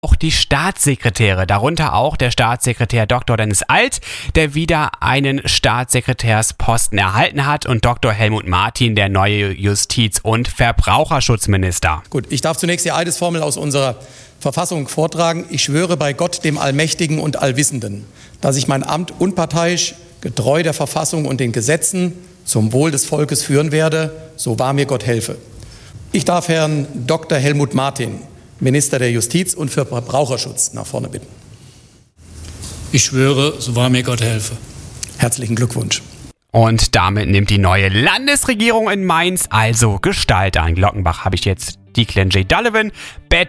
Auch die Staatssekretäre, darunter auch der Staatssekretär Dr. Dennis Alt, der wieder einen Staatssekretärsposten erhalten hat, und Dr. Helmut Martin, der neue Justiz- und Verbraucherschutzminister. Gut, ich darf zunächst die Eidesformel aus unserer Verfassung vortragen. Ich schwöre bei Gott, dem Allmächtigen und Allwissenden, dass ich mein Amt unparteiisch, getreu der Verfassung und den Gesetzen zum Wohl des Volkes führen werde, so wahr mir Gott helfe. Ich darf Herrn Dr. Helmut Martin, Minister der Justiz und für Verbraucherschutz, nach vorne bitten. Ich schwöre, so wahr mir Gott helfe. Herzlichen Glückwunsch. Und damit nimmt die neue Landesregierung in Mainz also Gestalt an. Glockenbach habe ich jetzt Declan J. Dullivan, Bett